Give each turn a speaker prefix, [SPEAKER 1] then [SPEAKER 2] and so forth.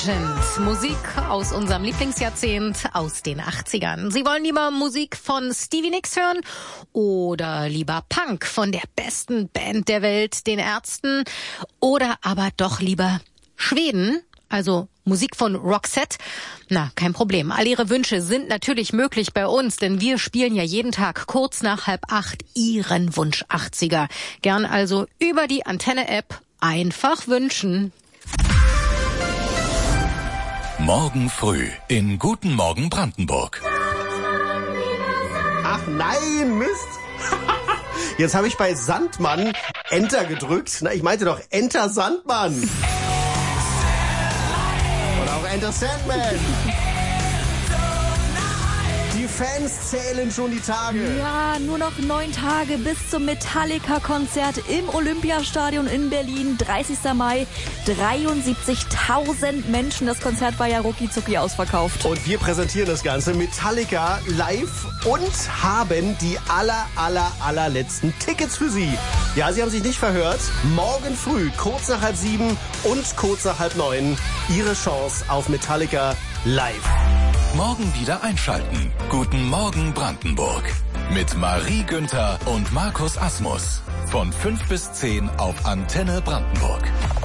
[SPEAKER 1] Musik aus unserem Lieblingsjahrzehnt, aus den 80ern. Sie wollen lieber Musik von Stevie Nicks hören oder lieber Punk von der besten Band der Welt, den Ärzten, oder aber doch lieber Schweden, also Musik von Roxette? Na, kein Problem. All Ihre Wünsche sind natürlich möglich bei uns, denn wir spielen ja jeden Tag kurz nach 7:30 Ihren Wunsch 80er. Gern also über die Antenne-App einfach wünschen.
[SPEAKER 2] Morgen früh in Guten Morgen Brandenburg.
[SPEAKER 3] Ach nein, Mist. Jetzt habe ich bei Sandmann Enter gedrückt. Na, ich meinte doch Enter Sandmann. Oder auch Enter Sandman. Die Fans zählen schon die Tage.
[SPEAKER 4] Ja, nur noch 9 Tage bis zum Metallica-Konzert im Olympiastadion in Berlin. 30. Mai, 73.000 Menschen. Das Konzert war ja rucki-zucki ausverkauft.
[SPEAKER 3] Und wir präsentieren das Ganze Metallica live und haben die allerletzten Tickets für Sie. Ja, Sie haben sich nicht verhört. Morgen früh, kurz nach 7:30 und kurz nach 8:30, Ihre Chance auf Metallica live.
[SPEAKER 2] Morgen wieder einschalten. Guten Morgen Brandenburg. Mit Marie Günther und Markus Asmus. Von 5 bis 10 auf Antenne Brandenburg.